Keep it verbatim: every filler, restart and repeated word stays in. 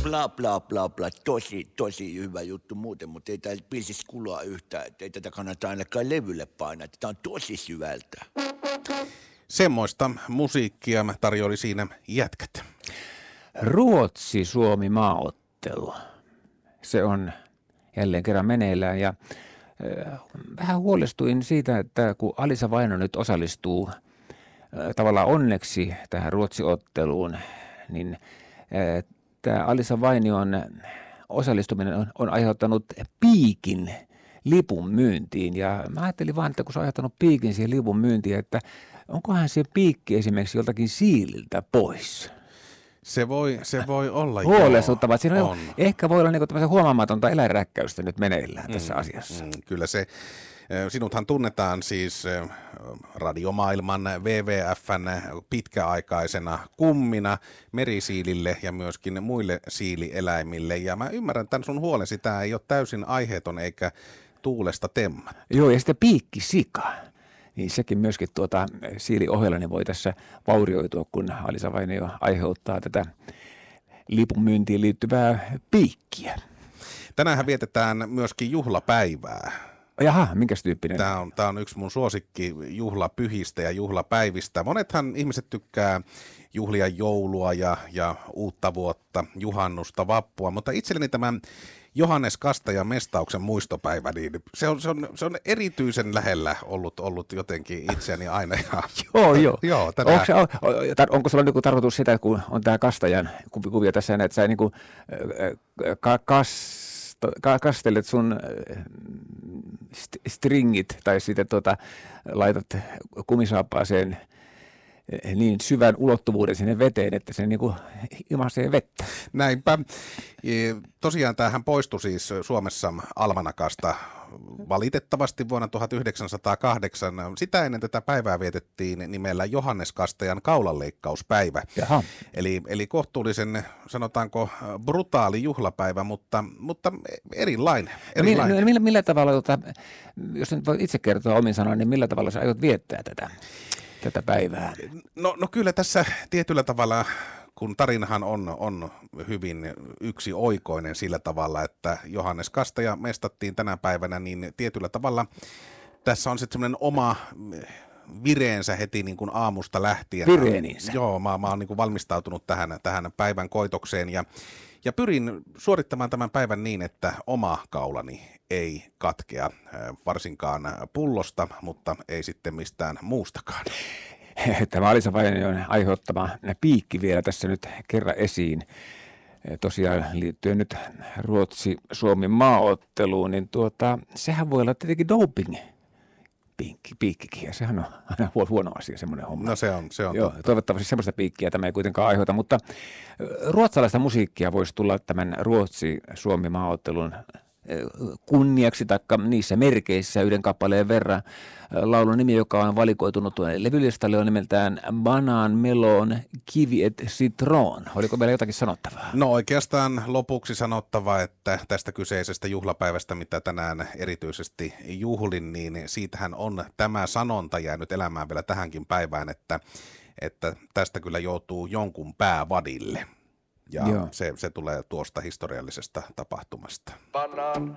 bla bla bla bla, tosi, tosi hyvä juttu muuten, mutta ei täällä biisissä kuulua yhtään, että ei tätä kannata ainakaan levylle painaa, että tää on tosi syvältä. Semmoista musiikkia tarjoili siinä jätkät. Ruotsi-Suomi maaottelu. Se on jälleen kerran meneillään ja äh, vähän huolestuin siitä, että kun Alisa Vaino nyt osallistuu äh, tavallaan onneksi tähän Ruotsi-otteluun, niin äh, tämä Alisa Vainion osallistuminen on, on aiheuttanut piikin lipun myyntiin. Ja mä ajattelin vaan, että kun se on aiheuttanut piikin siihen lipun myyntiin, että onkohan se piikki esimerkiksi joltakin siililtä pois? Se voi, se voi olla, huolestuttavaa. Siinä on. Ehkä voi olla niin huomaamatonta eläinräkkäystä nyt meneillään tässä mm, asiassa. Mm, kyllä se. Sinuthan tunnetaan siis radiomaailman W W F:n pitkäaikaisena kummina merisiilille ja myöskin muille siilieläimille. Ja mä ymmärrän tämän sun huolen, sitä ei ole täysin aiheeton eikä tuulesta temmattu. Joo, ja sitten piikkisika. Niin sekin myöskin tuota siiliohjelma niin voi tässä vaurioitua, kun Alisa Vainio aiheuttaa tätä lipun myyntiin liittyvää piikkiä. Tänään vietetään myöskin juhlapäivää. Jaha, minkäs tyyppinen? Tämä on, tämä on yksi mun suosikki juhlapyhistä ja juhlapäivistä. Monethan ihmiset tykkää juhlia joulua ja, ja uutta vuotta, juhannusta, vappua, mutta itselleni tämä Johannes Kastajan mestauksen muistopäivä, niin se on, se on, se on erityisen lähellä ollut, ollut jotenkin itseäni aina. joo, joo. joo onko, se, on, onko sulla niinku tarkoitus sitä, kun on tämä Kastajan kuvio tässä, että sä niinku, ka, kas, ka, kastelet sun stringit tai sitten tuota, laitat kumisaappaaseen niin syvän ulottuvuuden sinne veteen, että se niin kuin ilmaisee vettä. Näinpä. Tosiaan tämähän poistui siis Suomessa almanakasta valitettavasti vuonna tuhatyhdeksänsataakahdeksan. Sitä ennen tätä päivää vietettiin nimellä Johannes Kastajan kaulanleikkauspäivä. Jaha. Eli, eli kohtuullisen, sanotaanko, brutaali juhlapäivä, mutta, mutta erilainen. erilainen. No, millä, millä tavalla, tota, jos nyt voi itse kertoa omin sanoin, niin millä tavalla sä aiot viettää tätä? tätä päivää? No, no kyllä tässä tietyllä tavalla, kun tarinahan on, on hyvin yksioikoinen sillä tavalla, että Johannes Kastaja mestattiin tänä päivänä, niin tietyllä tavalla tässä on sitten semmoinen oma vireensä heti niin kuin aamusta lähtien. Vireeninsä? Joo, mä, mä oon niin kuin valmistautunut tähän, tähän päivän koitokseen ja, ja pyrin suorittamaan tämän päivän niin, että oma kaulani ei katkea varsinkaan pullosta, mutta ei sitten mistään muustakaan. Tämä Alisa Vainion aiheuttama piikki vielä tässä nyt kerran esiin. Tosiaan liittyen nyt Ruotsi-Suomi maaotteluun, niin tuota, sehän voi olla tietenkin doping. Piikki, piikkikin, ja sehän on aina huono asia, semmoinen homma. No se on, se on Joo, toivottavasti semmoista piikkiä tämä ei kuitenkaan aiheuta, mutta ruotsalaista musiikkia voisi tulla tämän Ruotsi-Suomi maaottelun kunniaksi taikka niissä merkeissä yhden kappaleen verran. Laulun nimi, joka on valikoitunut levylistalle, on nimeltään Banan, Melon, Kivi et Citron. Oliko meillä jotakin sanottavaa? No oikeastaan lopuksi sanottava, että tästä kyseisestä juhlapäivästä, mitä tänään erityisesti juhlin, niin siitähän on tämä sanonta jäänyt elämään vielä tähänkin päivään, että, että tästä kyllä joutuu jonkun pää vadille. Ja se, se tulee tuosta historiallisesta tapahtumasta. Banan,